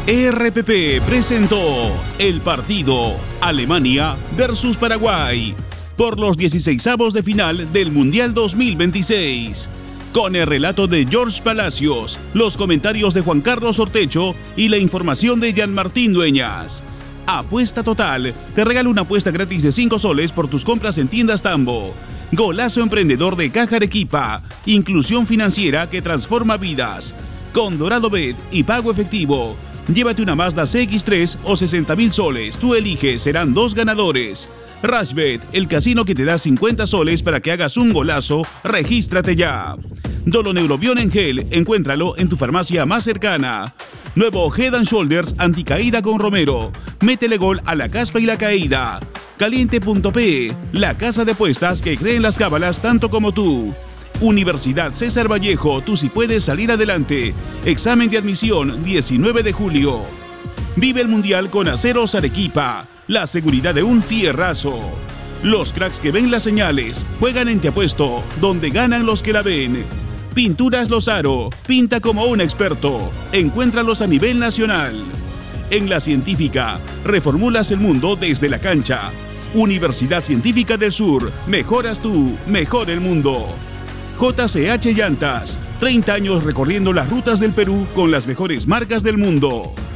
RPP presentó el partido Alemania versus Paraguay por los 16avos de final del Mundial 2026. Con el relato de George Palacios, los comentarios de Juan Carlos Ortecho y la información de Jean Martín Dueñas. Apuesta Total te regala una apuesta gratis de 5 soles por tus compras en tiendas Tambo. Golazo emprendedor de Caja Arequipa. Inclusión financiera que transforma vidas. Con Dorado Bet y pago efectivo. Llévate una Mazda CX-3 o 60.000 soles. Tú eliges, serán 2 ganadores. Rashbet, el casino que te da 50 soles para que hagas un golazo. Regístrate ya. Doloneurobion en gel, encuéntralo en tu farmacia más cercana. Nuevo Head & Shoulders anticaída con Romero. Métele gol a la caspa y la caída. Caliente.pe, la casa de apuestas que cree en las cábalas tanto como tú. Universidad César Vallejo, tú sí puedes salir adelante. Examen de admisión 19 de julio. Vive el Mundial con Aceros Arequipa, la seguridad de un fierrazo. Los cracks que ven las señales juegan en Te Apuesto, donde ganan los que la ven. Pinturas Lozaro, pinta como un experto. Encuéntralos a nivel nacional. En La Científica, reformulas el mundo desde la cancha. Universidad Científica del Sur, mejoras tú, mejor el mundo. JCH Llantas, 30 años recorriendo las rutas del Perú con las mejores marcas del mundo.